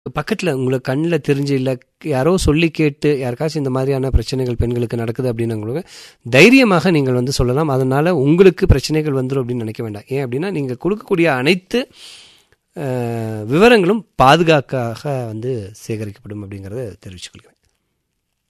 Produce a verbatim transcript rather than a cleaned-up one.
பக்கத்தில் உங்களுக்கு கண்ணில் தெரிஞ்சு இல்லை யாரோ சொல்லி கேட்டு யாருக்காச்சும் இந்த மாதிரியான பிரச்சனைகள் பெண்களுக்கு நடக்குது அப்படின்னு உங்களுக்கு தைரியமாக நீங்கள் வந்து சொல்லலாம். அதனால் உங்களுக்கு பிரச்சனைகள் வந்துடும் அப்படின்னு நினைக்க வேண்டாம். ஏன் அப்படின்னா நீங்கள் கொடுக்கக்கூடிய அனைத்து விவரங்களும் பாதுகாக்காக வந்து சேகரிக்கப்படும் அப்படிங்கிறத தெரிவிச்சுக்கொள்கிறேன்.